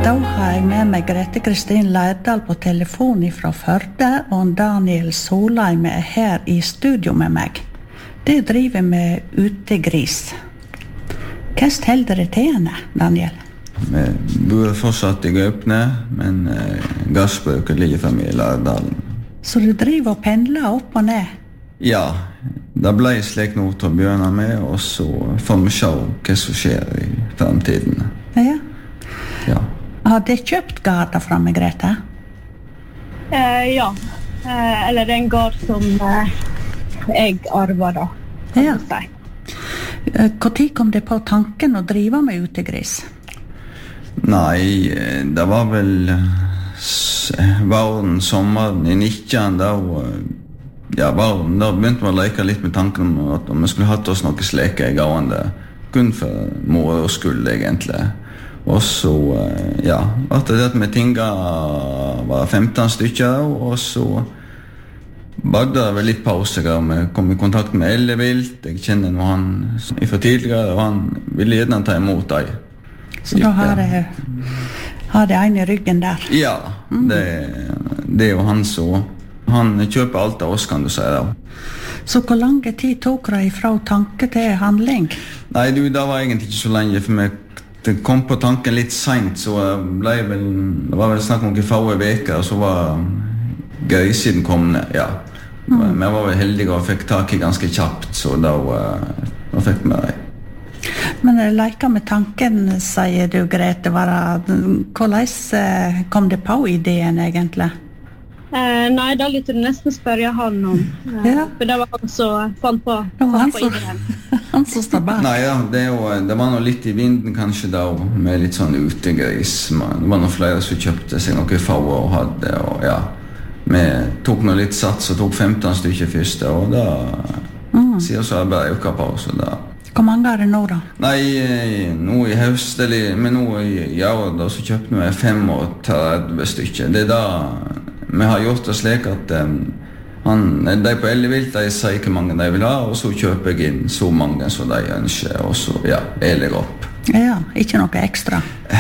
Da har jeg med meg Grete Kristin Leirdal på telefon fra Førde, og Daniel Solheim her i studio med meg. Det driver med utegris. Hva holder det til henne, Daniel? Vi bor fortsatt i Gaupne, men gassbruket ligger fremme i Leirdalen. Så du driver og pendler opp og ned? Ja, det ble slik noe til å begynne med, og så får vi se hva som skjer i fremtiden. Ja. Ja. Har de kjøpt garder fra meg, Grete? Ja, eller en gard som jeg arver da, kan Ja. du si. Hvor tid kom det på tanken å drive med utegris? Nei, det var vel våren, sommeren i 19, da begynte vi å leke litt med tanken om at vi skulle hatt oss noe sleke i gående, kun for mor og skyld egentlig. Og så, etter det at vi tinga var 15 stykker, og så var det vel litt pause da vi kom i kontakt med Ellevilt. Jeg kjenner noe han fra tidligere, og han ville gjerne ta imot deg. Så da har det en i ryggen der? Ja, det er jo han som han kjøper alt av oss, kan du si da. Så hvor lang tid tok det fra tanke til handling? Nei, det var egentlig ikke så lenge, for det kom på tanken litt sent, så det var vel snakk om noen få veker, og så var grisen kommet, ja. Vi var vel heldige og fikk tak i ganske kjapt, så da fikk vi det. Men leker med tanken, sier du, Grete, hvordan kom det på ideen egentlig? Nei, da lytte du nesten spørre han om, Ja. for det var han som fant på ideen. Han som står bak. Nei, ja, det var noe litt i vinden kanskje da, med litt sånn utegris. Det var noen flere som kjøpte seg noe få og hadde, og ja. Vi tok noe litt sats og tok 15 stykker først, og da sier så jeg bare øker på, så da. Hvor mange er det nå da? Nei, nå i høst, men nå i år da, så kjøpte vi 35 stykker. Det da vi har gjort det slik at de på Ellevilt, de sier hvor mange de vil ha, og så kjøper jeg inn så mange som de ønsker, og så, jeg opp. Ja, ikke noe ekstra?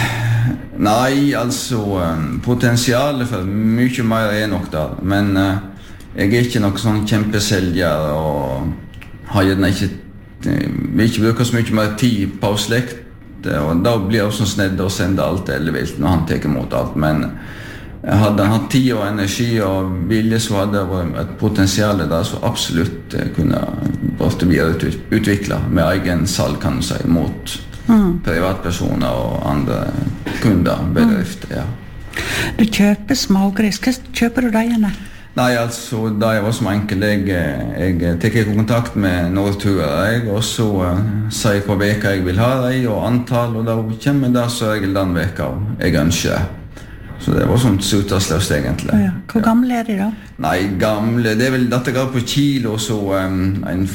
Nei, altså, potensialet for mye mer er nok der, men jeg er ikke noe sånn kjempeselger, og har gjerne vil ikke bruke så mye mer tid på slekt, og da blir jeg også snedd å sende alt til Ellevilt når han tar imot alt, men hadde han hatt tid og energi og vilje, så hadde det vært et potensial der som absolutt kunne vært videreutviklet med egen salg, kan du si, mot privatpersoner og andre kunder, bedrifter, ja. Du kjøper smågris. Hva kjøper du deg igjen? Nei, altså, da jeg var som enkel, jeg tek kontakt med Norturer, og så sier jeg hva veka jeg vil ha deg, og antall, og da kommer det så regel den veka jeg ønsker. Så det var sånn suttasløst egentlig. Ja. Hvor gamle er de da? Nei, gamle, det er vel dette går på kilo, så en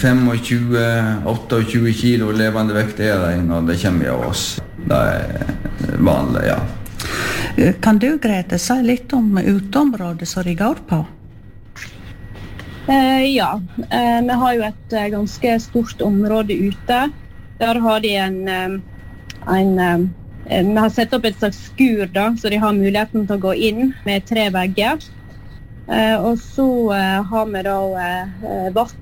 25-28 kilo levende vekt er det når det kommer av oss. Det er vanlig, ja. Kan du, Grete, si litt om uteområdet som de går på? Ja, vi har jo et ganske stort område ute. Der har de vi har sett opp et slags skur da, så de har muligheten til å gå inn med 3 vegger. Og så har vi da